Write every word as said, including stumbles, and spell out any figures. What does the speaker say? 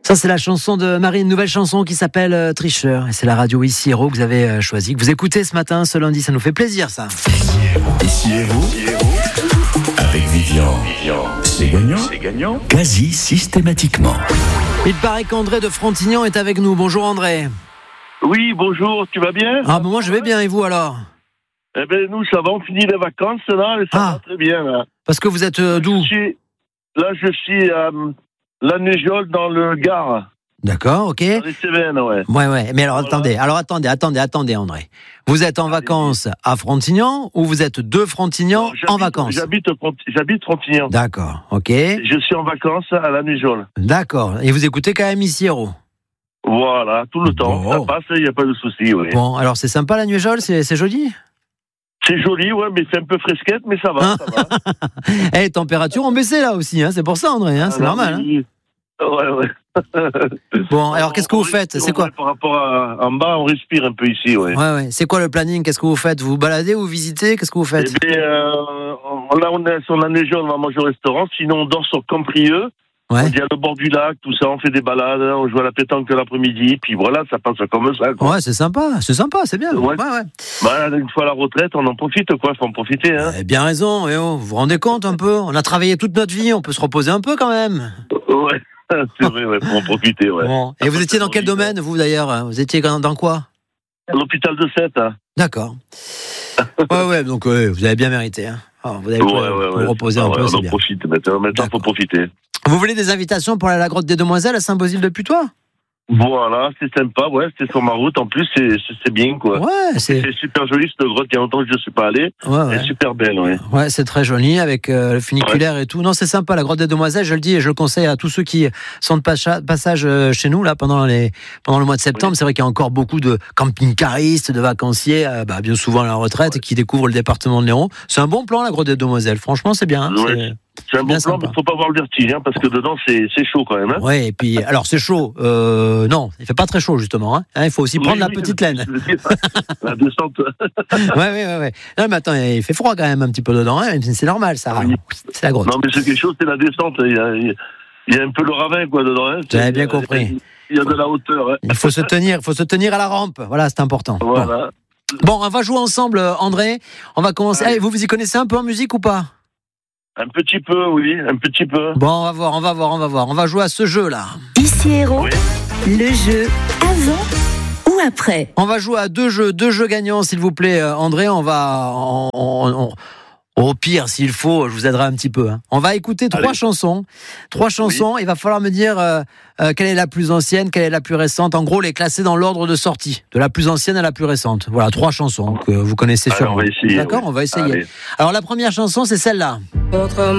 Ça, c'est la chanson de Marie, une nouvelle chanson qui s'appelle euh, Tricheur. Et c'est la radio Ici Héros que vous avez euh, choisi, que vous écoutez ce matin, ce lundi. Ça nous fait plaisir, ça. Ici Héros, avec Vivian. C'est gagnant. C'est gagnant. Quasi systématiquement. Il paraît qu'André de Frontignan est avec nous. Bonjour André. Oui, bonjour, tu vas bien? Ah, bon, moi je vais bien, et vous alors? Eh bien, nous, ça va, on finit les vacances, là, et ça Ah. va très bien, là. Parce que vous êtes euh, d'où? Je suis- Là, je suis à euh, La Neujole, dans le Gard, D'accord, ok. dans les Cévennes, ouais. Ouais, ouais. Mais alors Voilà. attendez, alors attendez, attendez, attendez, André. Vous êtes en Allez-y. vacances à Frontignan ou vous êtes de Frontignan Non, en j'habite- vacances? J'habite, Front- j'habite Frontignan. D'accord, ok. Je suis en vacances à La Neujole. D'accord. Et vous écoutez quand même Ici Héros? Voilà, tout le temps. Bon. Ça passe, il n'y a pas de souci, oui. Bon, alors c'est sympa la Nuéjole, c'est, c'est joli? C'est joli, ouais, mais c'est un peu fresquette, mais ça va, ça va. Eh, les températures ont baissé là aussi, hein, c'est pour ça André, hein, c'est Ah, normal. Hein. oui. Ouais, ouais. Bon, alors qu'est-ce que vous On faites? respire, C'est quoi? ouais, Par rapport à en bas, on respire un peu ici, ouais. Ouais, ouais. C'est quoi le planning? Qu'est-ce que vous faites? Vous vous baladez ou vous visitez? Qu'est-ce que vous faites? Eh bien, euh, là, on est sur la Neujole, on va manger au restaurant. Sinon, on dort sur Camprieux. Ouais. On dit à le bord du lac, tout ça, on fait des balades, on joue à la pétanque l'après-midi, puis voilà, ça passe comme ça, quoi. Ouais, c'est sympa, c'est sympa, c'est bien. Ouais, Ouais. ouais. Bah, une fois à la retraite, on en profite, quoi, faut en profiter, hein. Vous avez bien raison, eh oh, vous vous rendez compte un peu? On a travaillé toute notre vie, on peut se reposer un peu quand même. Ouais, c'est vrai, ouais, faut en profiter, ouais. Bon. Et vous étiez dans quel domaine, vous d'ailleurs? Vous étiez dans, dans quoi? L'hôpital de Sète, hein. D'accord. Ouais, ouais, donc ouais, vous avez bien mérité. Hein. Oh, vous avez Ouais, pu ouais, vous ouais. reposer Ah un ouais, peu, on c'est en bien. profite, maintenant, maintenant, faut D'accord. profiter. Vous voulez des invitations pour aller à la grotte des Demoiselles à Saint-Bosile-de-Putois? Voilà, c'est sympa, ouais, c'est sur ma route, en plus, c'est, c'est, c'est bien, quoi. Ouais, c'est C'est super joli, cette grotte, il y a longtemps que je ne suis pas allé. ouais, Elle ouais. est super belle, ouais. Ouais, c'est très joli avec euh, le funiculaire et tout. Non, c'est sympa la grotte des Demoiselles, je le dis et je le conseille à tous ceux qui sont de pacha- passage euh, chez nous là pendant les pendant le mois de septembre. Oui. C'est vrai qu'il y a encore beaucoup de camping-caristes, de vacanciers, euh, bah, bien souvent à la retraite, et qui découvrent le département de l'Hérault. C'est un bon plan la grotte des Demoiselles. Franchement, c'est bien. Hein, Ouais. c'est- C'est un bien bon plan, sympa. mais faut pas avoir le vertige, hein, parce que dedans, c'est, c'est chaud quand même, hein. Ouais, et puis alors c'est chaud. Euh, non, il fait pas très chaud justement. Hein. Hein, il faut aussi prendre Oui, la oui, petite je- laine. je veux dire, La descente. Ouais, ouais, ouais, ouais. Non, mais attends, il fait froid quand même un petit peu dedans. Hein. C'est normal, ça. Oui. C'est la grotte. Non, mais c'est quelque chose, c'est la descente. Il y a, il y a un peu le ravin, quoi, dedans, hein. J'avais C'est- bien compris. Il y a de la hauteur, hein. Il faut se tenir, il faut se tenir à la rampe. Voilà, c'est important. Bon. Voilà. Bon, on va jouer ensemble, euh, André. On va commencer. Allez. Hey, vous vous y connaissez un peu en musique ou pas? Un petit peu, oui, un petit peu. Bon, on va voir, on va voir, on va voir. On va jouer à ce jeu-là. Ici Héros, Oui. le jeu avant ou après. On va jouer à deux jeux, deux jeux gagnants, s'il vous plaît, euh, André. On va, on- on- on- au pire, s'il faut, je vous aiderai un petit peu. Hein. On va écouter trois Allez. chansons. Trois chansons. Il va falloir me dire euh, euh, quelle est la plus ancienne, quelle est la plus récente. En gros, les classer dans l'ordre de sortie, de la plus ancienne à la plus récente. Voilà, trois chansons que vous connaissez Allez, sûrement. on va essayer, D'accord, oui. on va essayer. Allez. Alors la première chanson, c'est celle-là. Autrement.